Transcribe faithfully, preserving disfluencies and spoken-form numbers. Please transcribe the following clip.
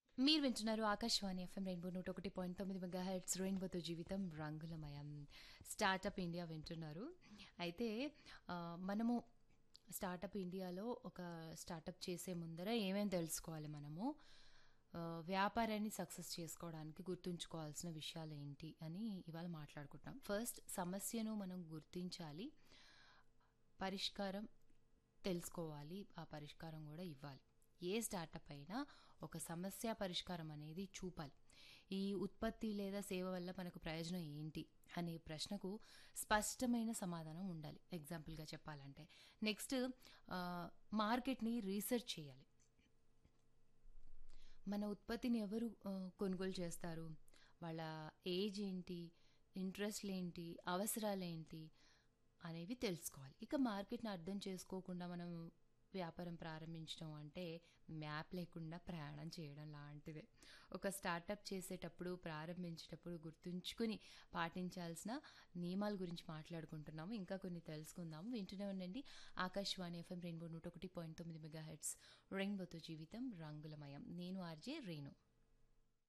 మీరు వింటున్నారు Akashvani FM rainbow నూట ఒకటి పాయింట్ తొమ్మిది మెగా హెడ్స్ రెయిన్బోతో జీవితం రంగులమయం. స్టార్టప్ ఇండియా వింటున్నారు. అయితే ఆ, మనము స్టార్టప్ ఇండియాలో ఒక స్టార్టప్ చేసే ముందర ఏమేమి తెలుసుకోవాలి మనము, ఆ, వ్యాపారాన్ని సక్సెస్ చేసుకోవడానికి గుర్తుంచుకోవాల్సిన విషయాలు ఏంటి అని ఇవాళ మాట్లాడుకుంటాం. ఫస్ట్ సమస్యను మనం గుర్తించాలి, పరిష్కారం తెలుసుకోవాలి, ఆ పరిష్కారం కూడా ఇవ్వాలి. ఏ స్టార్టప్ అయినా ఒక సమస్య పరిష్కారం అనేది చూపాలి. ఈ ఉత్పత్తి లేదా సేవ వల్ల మనకు ప్రయోజనం ఏంటి అనే ప్రశ్నకు స్పష్టమైన సమాధానం ఉండాలి. ఎగ్జాంపుల్గా చెప్పాలంటే నెక్స్ట్ మార్కెట్ని రీసెర్చ్ చేయాలి. మన ఉత్పత్తిని ఎవరు ఆ, కొనుగోలు చేస్తారు, వాళ్ళ ఏజ్ ఏంటి, ఇంట్రెస్ట్లు ఏంటి, అవసరాలేంటి అనేవి తెలుసుకోవాలి. ఇక మార్కెట్ని అర్థం చేసుకోకుండా మనం వ్యాపారం ప్రారంభించడం అంటే మ్యాప్ లేకుండా ప్రయాణం చేయడం లాంటిదే. ఒక స్టార్టప్ చేసేటప్పుడు, ప్రారంభించేటప్పుడు గుర్తుంచుకుని పాటించాల్సిన నియమాల గురించి మాట్లాడుకుంటున్నాము. ఇంకా కొన్ని తెలుసుకుందాము. వింటూనే ఉండండి ఆకాశవాణి ఎఫ్ఎం రెయిన్బో నూట ఒకటి పాయింట్ తొమ్మిది మెగా హెడ్స్ రెయిన్బోతో జీవితం రంగులమయం. నేను ఆర్జే రేణు.